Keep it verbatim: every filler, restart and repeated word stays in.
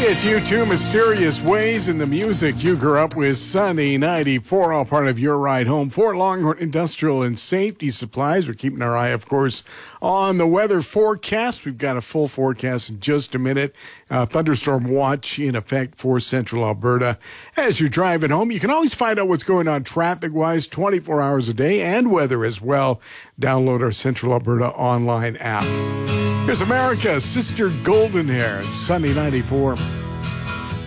It's U two, Mysterious Ways, and the music you grew up with. Sunny ninety-four, all part of your ride home. Fort Longhorn Industrial and Safety Supplies. We're keeping our eye, of course, on the weather forecast. We've got a full forecast in just a minute. Uh, thunderstorm watch in effect for central Alberta. As you're driving home, you can always find out what's going on traffic-wise twenty-four hours a day, and weather as well. Download our Central Alberta online app. Here's America's Sister Golden Hair. Sunny ninety-four.